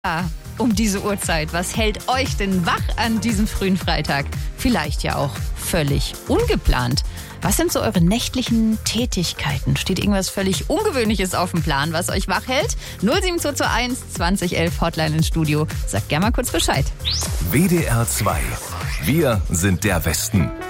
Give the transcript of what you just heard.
Um diese Uhrzeit. Was hält euch denn wach an diesem frühen Freitag? Vielleicht ja auch völlig ungeplant. Was sind so eure nächtlichen Tätigkeiten? Steht irgendwas völlig Ungewöhnliches auf dem Plan, was euch wach hält? 07221 2011 Hotline ins Studio. Sagt gerne mal kurz Bescheid. WDR 2. Wir sind der Westen.